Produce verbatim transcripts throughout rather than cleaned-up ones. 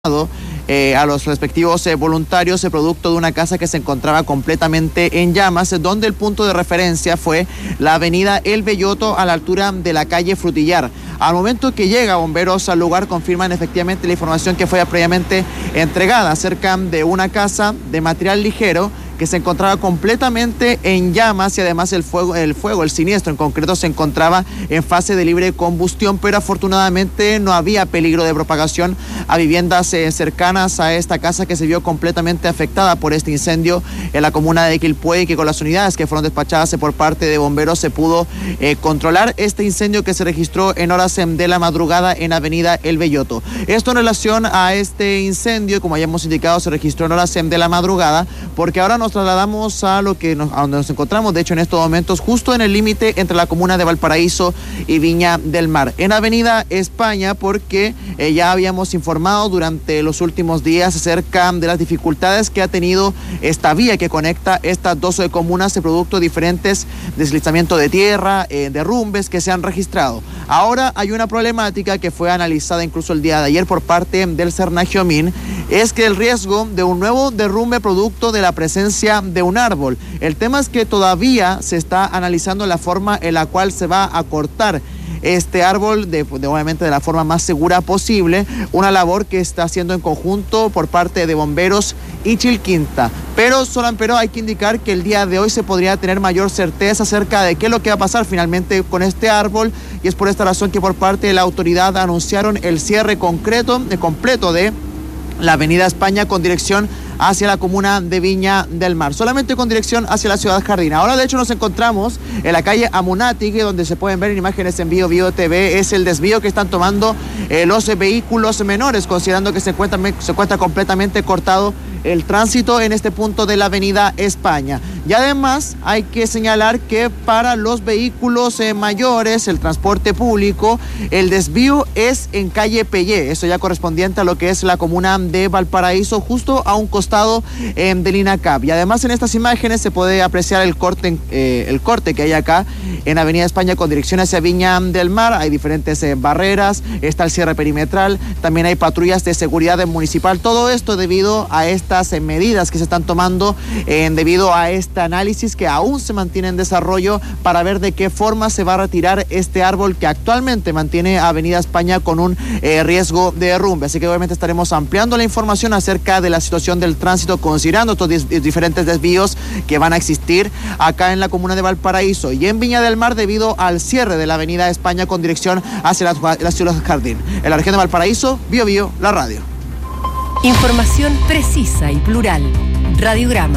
Eh, a los respectivos eh, voluntarios, eh, producto de una casa que se encontraba completamente en llamas, donde el punto de referencia fue la avenida El Belloto a la altura de la calle Frutillar. Al momento que llega bomberos al lugar, confirman efectivamente la información que fue previamente entregada acerca de una casa de material ligero que se encontraba completamente en llamas y además el fuego, el fuego, el siniestro en concreto se encontraba en fase de libre combustión, pero afortunadamente no había peligro de propagación a viviendas eh, cercanas a esta casa que se vio completamente afectada por este incendio en la comuna de Quilpué, y que con las unidades que fueron despachadas por parte de bomberos se pudo eh, controlar este incendio que se registró en horas de la madrugada en avenida El Belloto. Esto en relación a este incendio, como ya hemos indicado, se registró en horas de la madrugada, porque ahora nos trasladamos a lo que nos, a donde nos encontramos, de hecho en estos momentos, justo en el límite entre la comuna de Valparaíso y Viña del Mar, en avenida España, porque eh, ya habíamos informado durante los últimos días acerca de las dificultades que ha tenido esta vía que conecta estas dos comunas, de producto de diferentes deslizamientos de tierra, eh, derrumbes que se han registrado. Ahora hay una problemática que fue analizada incluso el día de ayer por parte del Cernagiomín, es que el riesgo de un nuevo derrumbe producto de la presencia de un árbol. El tema es que todavía se está analizando la forma en la cual se va a cortar este árbol, de, de, obviamente de la forma más segura posible, una labor que está haciendo en conjunto por parte de bomberos y Chilquinta. Pero solo pero hay que indicar que el día de hoy se podría tener mayor certeza acerca de qué es lo que va a pasar finalmente con este árbol, y es por esta razón que por parte de la autoridad anunciaron el cierre concreto, de completo de la avenida España con dirección hacia la comuna de Viña del Mar, solamente con dirección hacia la ciudad Jardín. Ahora de hecho nos encontramos en la calle Amunátegui, donde se pueden ver en imágenes en Bio Bio T V, es el desvío que están tomando eh, los vehículos menores, considerando que se encuentra, se encuentra completamente cortado el tránsito en este punto de la avenida España. Y además hay que señalar que para los vehículos eh, mayores, el transporte público, el desvío es en calle Pellé, eso ya correspondiente a lo que es la comuna de Valparaíso, justo a un costado eh, del INACAP. Y además en estas imágenes se puede apreciar el corte, eh, el corte que hay acá en avenida España con dirección hacia Viña del Mar. Hay diferentes eh, barreras, está el cierre perimetral, también hay patrullas de seguridad municipal. Todo esto debido a estas eh, medidas que se están tomando, eh, debido a este análisis que aún se mantiene en desarrollo para ver de qué forma se va a retirar este árbol que actualmente mantiene avenida España con un eh, riesgo de derrumbe. Así que obviamente estaremos ampliando la información acerca de la situación del tránsito, considerando estos dis- diferentes desvíos que van a existir acá en la comuna de Valparaíso y en Viña del Mar debido al cierre de la avenida España con dirección hacia la, la ciudad Jardín. En la región de Valparaíso, Bio Bio, la radio. Información precisa y plural. Radiograma.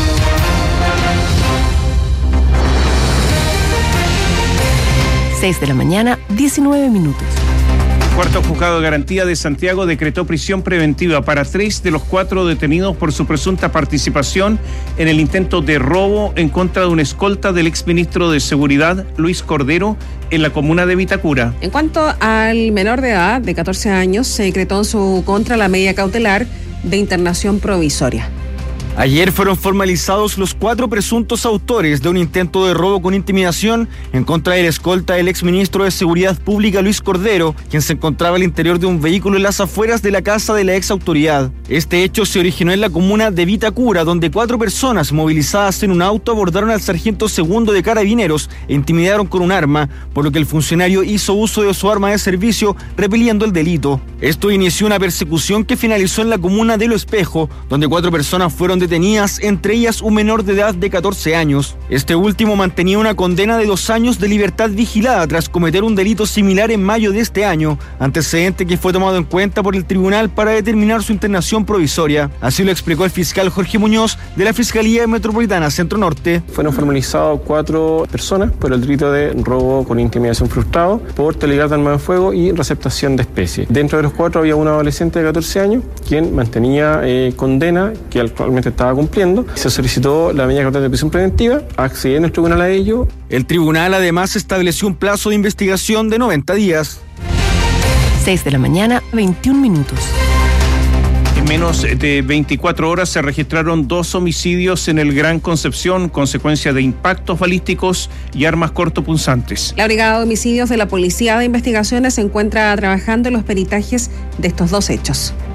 seis de la mañana, diecinueve minutos. Cuarto Juzgado de Garantía de Santiago decretó prisión preventiva para tres de los cuatro detenidos por su presunta participación en el intento de robo en contra de una escolta del exministro de Seguridad, Luis Cordero, en la comuna de Vitacura. En cuanto al menor de edad, de catorce años, se decretó en su contra la medida cautelar de internación provisoria. Ayer fueron formalizados los cuatro presuntos autores de un intento de robo con intimidación en contra del escolta del exministro de Seguridad Pública Luis Cordero, quien se encontraba al interior de un vehículo en las afueras de la casa de la ex autoridad. Este hecho se originó en la comuna de Vitacura, donde cuatro personas movilizadas en un auto abordaron al sargento segundo de Carabineros e intimidaron con un arma, por lo que el funcionario hizo uso de su arma de servicio, repeliendo el delito. Esto inició una persecución que finalizó en la comuna de Lo Espejo, donde cuatro personas fueron detenidas, entre ellas un menor de edad de catorce años. Este último mantenía una condena de dos años de libertad vigilada tras cometer un delito similar en mayo de este año, antecedente que fue tomado en cuenta por el tribunal para determinar su internación provisoria. Así lo explicó el fiscal Jorge Muñoz de la Fiscalía Metropolitana Centro Norte. Fueron formalizados cuatro personas por el delito de robo con intimidación frustrado, porte de arma de fuego y receptación de especie. Dentro de los cuatro había un adolescente de catorce años quien mantenía eh, condena que actualmente estaba cumpliendo. Se solicitó la medida cautelar de prisión preventiva, accediendo el tribunal a ello. El tribunal además estableció un plazo de investigación de noventa días. seis de la mañana, veintiún minutos. En menos de veinticuatro horas se registraron dos homicidios en el Gran Concepción, consecuencia de impactos balísticos y armas cortopunzantes. La Brigada de Homicidios de la Policía de Investigaciones se encuentra trabajando en los peritajes de estos dos hechos.